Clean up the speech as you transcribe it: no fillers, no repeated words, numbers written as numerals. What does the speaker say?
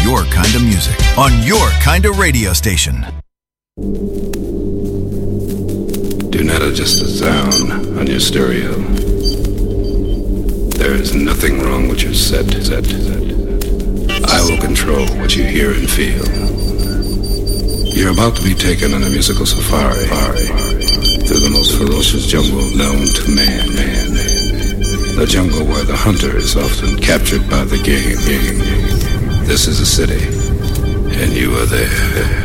your kind of music on your kind of radio station. Do not adjust the sound on your stereo. There is nothing wrong with your set. I will control what you hear and feel. You're about to be taken on a musical safari through the most ferocious jungle known to man. The jungle where the hunter is often captured by the game. This is a city, and you are there.